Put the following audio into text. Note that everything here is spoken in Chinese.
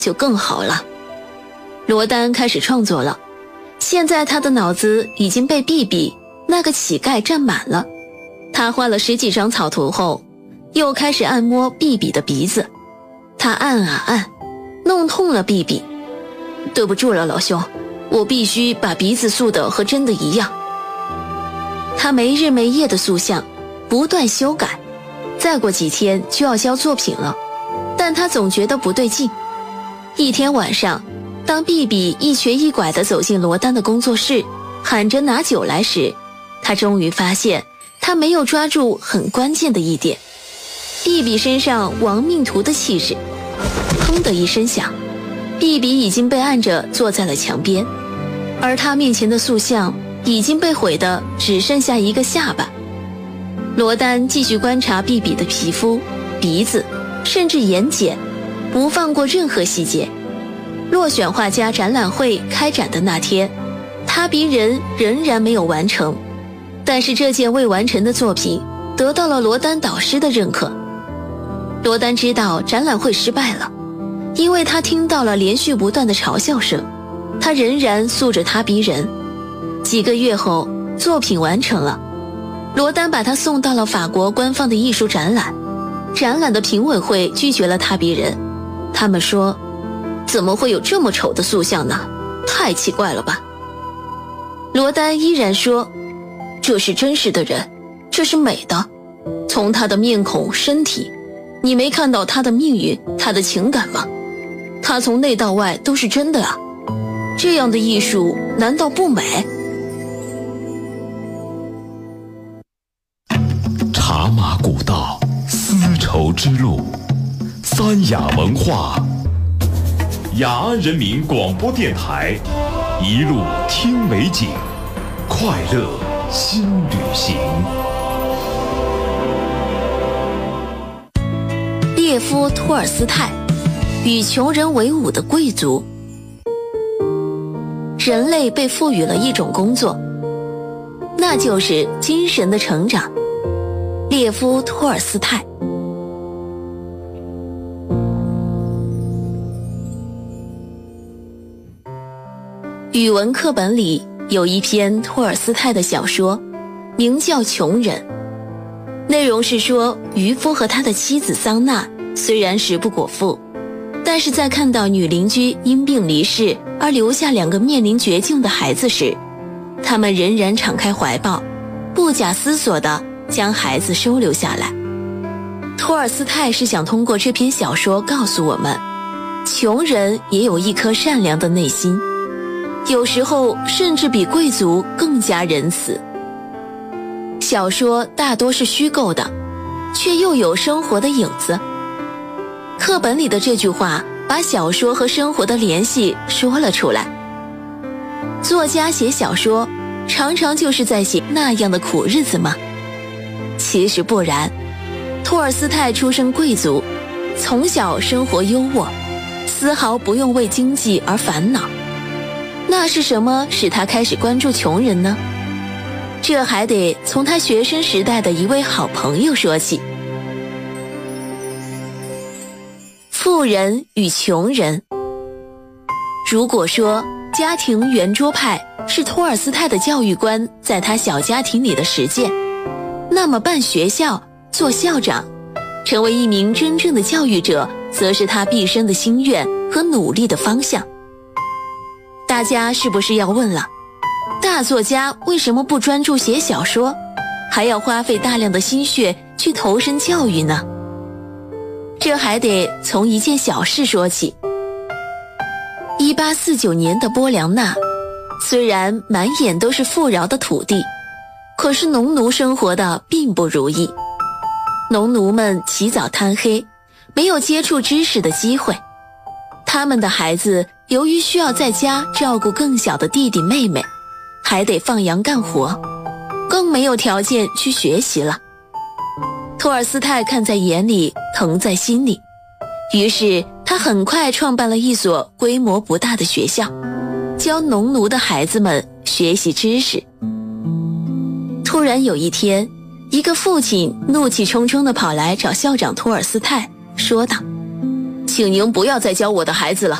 就更好了。罗丹开始创作了，现在他的脑子已经被比比那个乞丐占满了。他画了10几张草图后，又开始按摩比比的鼻子。他按啊按，弄痛了比比。对不住了，老兄，我必须把鼻子塑得和真的一样。他没日没夜的塑像，不断修改，再过几天就要交作品了，但他总觉得不对劲。一天晚上，当比比一瘸一拐地走进罗丹的工作室，喊着拿酒来时，他终于发现他没有抓住很关键的一点，比比身上亡命徒的气势。砰的一声响，比比已经被按着坐在了墙边，而他面前的塑像已经被毁得只剩下一个下巴。罗丹继续观察比比的皮肤、鼻子，甚至眼睑，不放过任何细节。落选画家展览会开展的那天，他鼻人仍然没有完成，但是这件未完成的作品得到了罗丹导师的认可。罗丹知道展览会失败了，因为他听到了连续不断的嘲笑声。他仍然塑着他鼻人。几个月后，作品完成了，罗丹把他送到了法国官方的艺术展览。展览的评委会拒绝了他鼻人，他们说，怎么会有这么丑的塑像呢？太奇怪了吧。罗丹依然说，这是真实的人，这是美的。从他的面孔、身体，你没看到他的命运，他的情感吗？他从内到外都是真的啊。这样的艺术难道不美？ 茶马古道，丝绸之路，三雅文化，雅安人民广播电台，一路听美景，快乐新旅行。 列夫·托尔斯泰，与穷人为伍的贵族。人类被赋予了一种工作，那就是精神的成长。列夫·托尔斯泰。语文课本里有一篇托尔斯泰的小说，名叫《穷人》。内容是说，渔夫和他的妻子桑娜虽然食不果腹，但是在看到女邻居因病离世而留下2个面临绝境的孩子时，他们仍然敞开怀抱，不假思索地将孩子收留下来。托尔斯泰是想通过这篇小说告诉我们，穷人也有一颗善良的内心，有时候甚至比贵族更加仁慈。小说大多是虚构的，却又有生活的影子。课本里的这句话把小说和生活的联系说了出来。作家写小说常常就是在写那样的苦日子吗？其实不然。托尔斯泰出身贵族，从小生活优渥，丝毫不用为经济而烦恼。那是什么使他开始关注穷人呢？这还得从他学生时代的一位好朋友说起。富人与穷人。如果说家庭圆桌派是托尔斯泰的教育观在他小家庭里的实践，那么办学校、做校长，成为一名真正的教育者，则是他毕生的心愿和努力的方向。大家是不是要问了，大作家为什么不专注写小说，还要花费大量的心血去投身教育呢？这还得从一件小事说起。1849年的波良纳，虽然满眼都是富饶的土地，可是农奴生活的并不如意。农奴们起早贪黑，没有接触知识的机会，他们的孩子由于需要在家照顾更小的弟弟妹妹，还得放羊干活，更没有条件去学习了。托尔斯泰看在眼里，疼在心里，于是他很快创办了一所规模不大的学校，教农奴的孩子们学习知识。突然有一天，一个父亲怒气冲冲地跑来找校长托尔斯泰，说道： 请您不要再教我的孩子了。